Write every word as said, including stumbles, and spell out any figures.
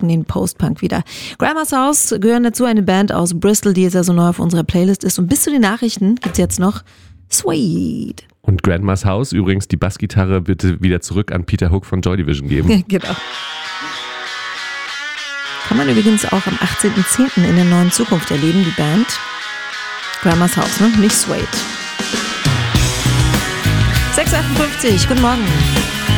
entdecken den Post-Punk wieder. Grandma's House gehören dazu, eine Band aus Bristol, die jetzt ja so neu auf unserer Playlist ist. Und bis zu den Nachrichten gibt's jetzt noch Sweet. Und Grandma's House, übrigens die Bassgitarre bitte wieder zurück an Peter Hook von Joy Division geben. Genau. Kann man übrigens auch am achtzehnten zehnten in der neuen Zukunft erleben, die Band. Grandma's House, ne? Nicht Suede. sechs Uhr achtundfünfzig, guten Morgen.